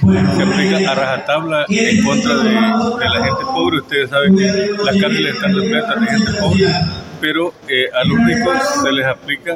se aplica a rajatabla en contra de la gente pobre. Ustedes saben que las cárceles están repletas de gente pobre, pero a los ricos se les aplica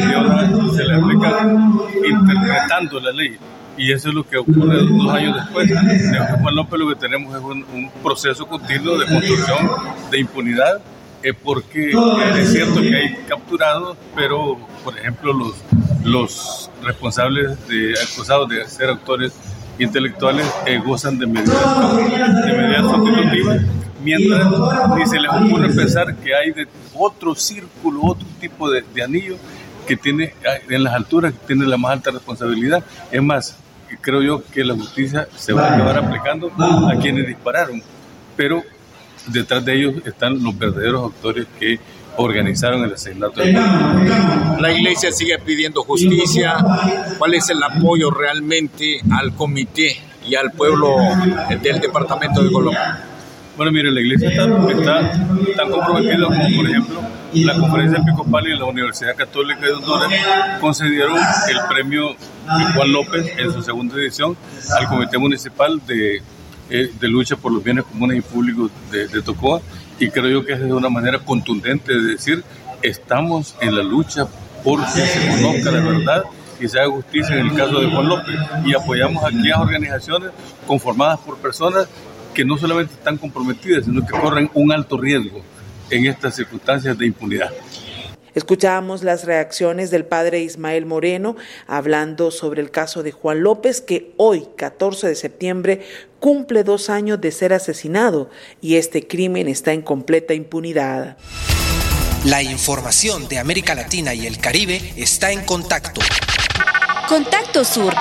interpretando la ley. Y eso es lo que ocurre 2 años después. De Juan López lo que tenemos es un proceso continuo de construcción de impunidad, porque es cierto que hay capturados, pero, por ejemplo, los responsables acusados de ser autores intelectuales gozan de medidas sustitutivas, mientras ni se les ocurre pensar que hay de otro círculo, otro tipo de anillo que tiene en las alturas, que tiene la más alta responsabilidad. Es más, creo yo que la justicia se va a acabar aplicando a quienes dispararon, pero detrás de ellos están los verdaderos autores que organizaron el asesinato de La Iglesia sigue pidiendo justicia. ¿Cuál es el apoyo realmente al comité y al pueblo del departamento de Colombia? Bueno, mire, la Iglesia está tan comprometida como, por ejemplo, la Conferencia Episcopal y la Universidad Católica de Honduras concedieron el premio Juan López en su segunda edición al Comité Municipal de lucha por los bienes comunes y públicos de Tocoa, y creo yo que es de una manera contundente de decir: estamos en la lucha por que se conozca la verdad y se haga justicia en el caso de Juan López, y apoyamos a aquellas organizaciones conformadas por personas que no solamente están comprometidas, sino que corren un alto riesgo en estas circunstancias de impunidad. Escuchábamos las reacciones del padre Ismael Moreno hablando sobre el caso de Juan López, que hoy, 14 de septiembre, cumple 2 años de ser asesinado, y este crimen está en completa impunidad. La información de América Latina y el Caribe está en Contacto. Contacto Sur.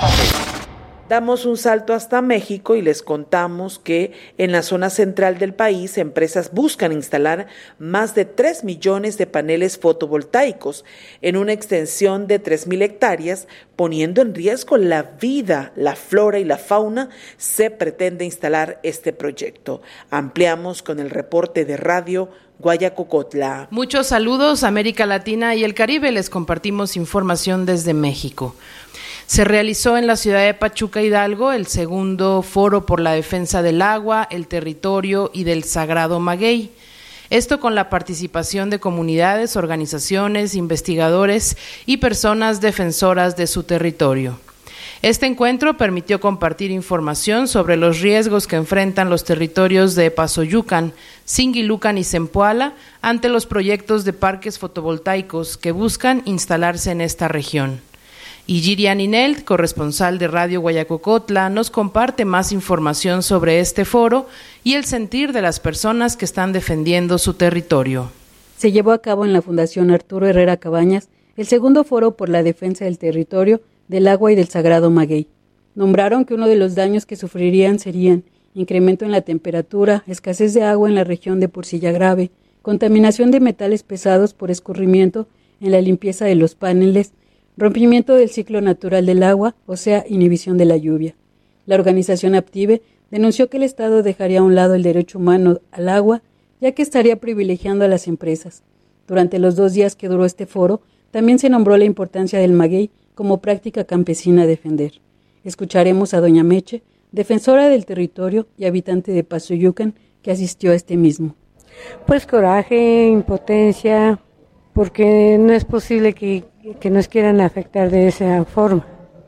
Damos un salto hasta México y les contamos que en la zona central del país empresas buscan instalar más de 3 millones de paneles fotovoltaicos en una extensión de 3,000 hectáreas, poniendo en riesgo la vida, la flora y la fauna. Se pretende instalar este proyecto. Ampliamos con el reporte de Radio Guayacocotla. Muchos saludos, América Latina y el Caribe. Les compartimos información desde México. Se realizó en la ciudad de Pachuca, Hidalgo, el segundo Foro por la Defensa del Agua, el Territorio y del Sagrado Maguey. Esto con la participación de comunidades, organizaciones, investigadores y personas defensoras de su territorio. Este encuentro permitió compartir información sobre los riesgos que enfrentan los territorios de Pasoyucan, Singilucan y Zempoala ante los proyectos de parques fotovoltaicos que buscan instalarse en esta región. Y Girian Inelt, corresponsal de Radio Guayacocotla, nos comparte más información sobre este foro y el sentir de las personas que están defendiendo su territorio. Se llevó a cabo en la Fundación Arturo Herrera Cabañas el segundo foro por la defensa del territorio, del agua y del Sagrado Maguey. Nombraron que uno de los daños que sufrirían serían incremento en la temperatura, escasez de agua en la región de Porcilla Grave, contaminación de metales pesados por escurrimiento en la limpieza de los paneles, rompimiento del ciclo natural del agua, o sea, inhibición de la lluvia. La organización Aptive denunció que el Estado dejaría a un lado el derecho humano al agua, ya que estaría privilegiando a las empresas. Durante los 2 días que duró este foro, también se nombró la importancia del maguey como práctica campesina a defender. Escucharemos a doña Meche, defensora del territorio y habitante de Pasoyucan, que asistió a este mismo. Pues coraje, impotencia, porque no es posible que nos quieran afectar de esa forma,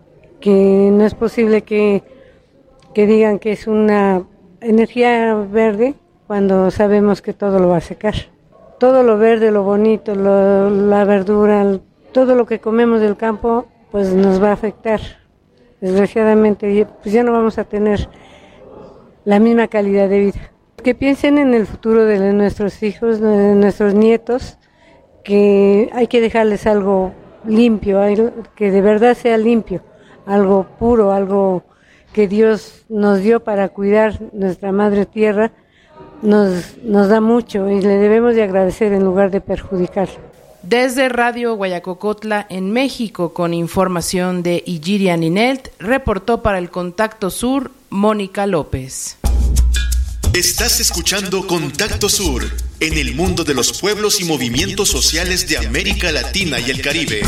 que no es posible que digan que es una energía verde cuando sabemos que todo lo va a secar. Todo lo verde, lo bonito, la verdura, todo lo que comemos del campo, pues nos va a afectar. Desgraciadamente, pues ya no vamos a tener la misma calidad de vida. Que piensen en el futuro de nuestros hijos, de nuestros nietos, que hay que dejarles algo limpio, que de verdad sea limpio, algo puro, algo que Dios nos dio para cuidar nuestra madre tierra, nos da mucho y le debemos de agradecer en lugar de perjudicar. Desde Radio Guayacocotla en México, con información de Girian Inelt, reportó para el Contacto Sur Mónica López. Estás escuchando Contacto Sur, en el mundo de los pueblos y movimientos sociales de América Latina y el Caribe.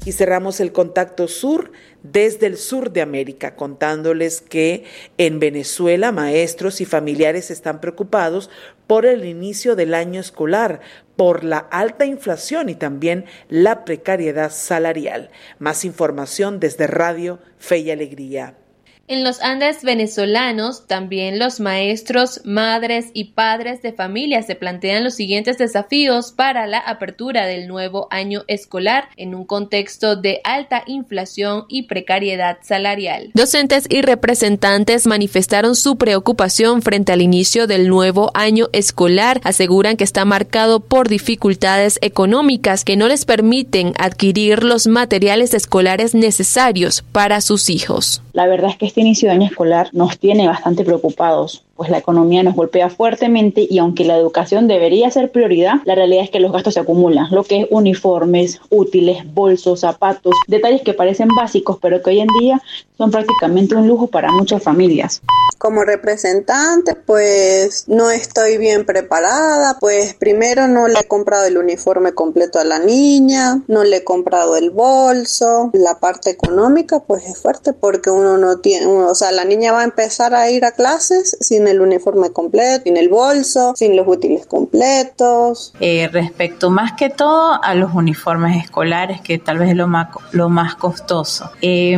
Y cerramos el Contacto Sur desde el sur de América, contándoles que en Venezuela maestros y familiares están preocupados por el inicio del año escolar, por la alta inflación y también la precariedad salarial. Más información desde Radio Fe y Alegría. En los Andes venezolanos, también los maestros, madres y padres de familia se plantean los siguientes desafíos para la apertura del nuevo año escolar en un contexto de alta inflación y precariedad salarial. Docentes y representantes manifestaron su preocupación frente al inicio del nuevo año escolar. Aseguran que está marcado por dificultades económicas que no les permiten adquirir los materiales escolares necesarios para sus hijos. La verdad es que este inicio de año escolar nos tiene bastante preocupados, pues la economía nos golpea fuertemente y aunque la educación debería ser prioridad, la realidad es que los gastos se acumulan, lo que es uniformes, útiles, bolsos, zapatos, detalles que parecen básicos pero que hoy en día son prácticamente un lujo para muchas familias. Como representante, pues no estoy bien preparada, pues primero no le he comprado el uniforme completo a la niña, no le he comprado el bolso, la parte económica pues es fuerte porque uno no tiene, la niña va a empezar a ir a clases sin el uniforme completo, sin el bolso, sin los útiles completos. Respecto más que todo a los uniformes escolares, que tal vez es lo más costoso.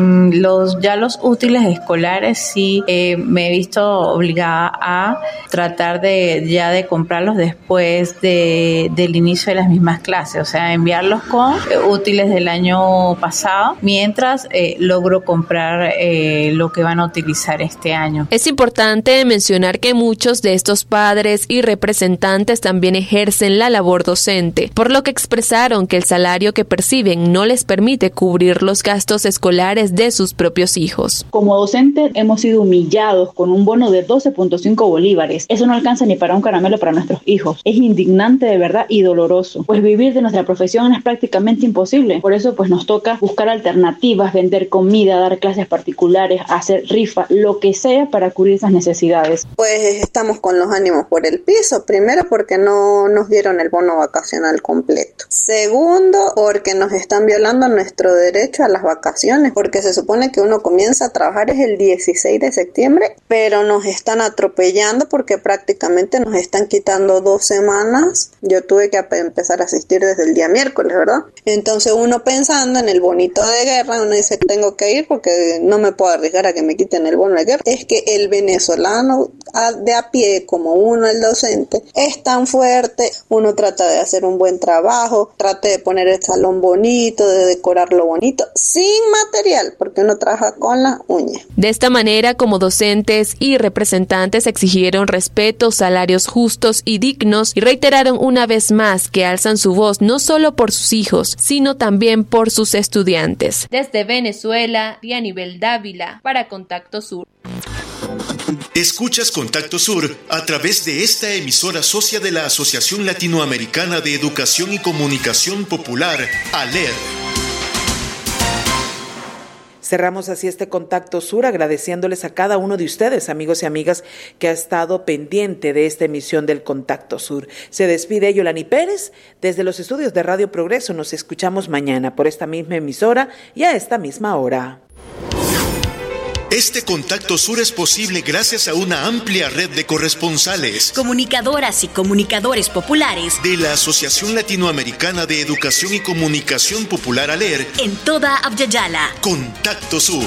Los útiles escolares sí me he visto obligada a tratar de comprarlos después del inicio de las mismas clases, o sea, enviarlos con útiles del año pasado, mientras logro comprar lo que van a utilizar este año. Es importante mencionar que muchos de estos padres y representantes también ejercen la labor docente, por lo que expresaron que el salario que perciben no les permite cubrir los gastos escolares de sus propios hijos. Como docentes hemos sido humillados con un bono de 12.5 bolívares. Eso no alcanza ni para un caramelo para nuestros hijos. Es indignante de verdad y doloroso, pues vivir de nuestra profesión es prácticamente imposible. Por eso pues nos toca buscar alternativas, vender comida, dar clases particulares, hacer rifa, lo que sea para cubrir esas necesidades. Pues estamos con los ánimos por el piso. Primero porque no nos dieron el bono vacacional completo. Segundo, porque nos están violando nuestro derecho a las vacaciones, porque se supone que uno comienza a trabajar es el 16 de septiembre, pero nos están atropellando porque prácticamente nos están quitando 2 semanas. Yo tuve que empezar a asistir desde el día miércoles, ¿verdad? Entonces uno pensando en el bonito de guerra, uno dice tengo que ir porque no me puedo arriesgar a que me quiten el bono de guerra. Es que el venezolano de a pie, como uno el docente, es tan fuerte, uno trata de hacer un buen trabajo, trata de poner el salón bonito, de decorarlo bonito, sin material, porque uno trabaja con la uña. De esta manera, como docentes y representantes exigieron respeto, salarios justos y dignos y reiteraron una vez más que alzan su voz no solo por sus hijos, sino también por sus estudiantes. Desde Venezuela, Dianibel Dávila, para Contacto Sur. Escuchas Contacto Sur a través de esta emisora socia de la Asociación Latinoamericana de Educación y Comunicación Popular, ALER. Cerramos así este Contacto Sur agradeciéndoles a cada uno de ustedes, amigos y amigas, que ha estado pendiente de esta emisión del Contacto Sur. Se despide Yolani Pérez desde los estudios de Radio Progreso. Nos escuchamos mañana por esta misma emisora y a esta misma hora. Este Contacto Sur es posible gracias a una amplia red de corresponsales, comunicadoras y comunicadores populares de la Asociación Latinoamericana de Educación y Comunicación Popular, ALER, en toda Abya-Yala. Contacto Sur.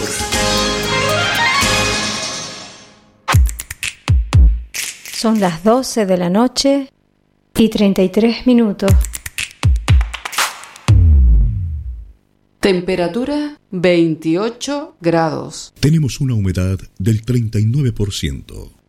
Son las 12 de la noche y 33 minutos. Temperatura 28 grados. Tenemos una humedad del 39%.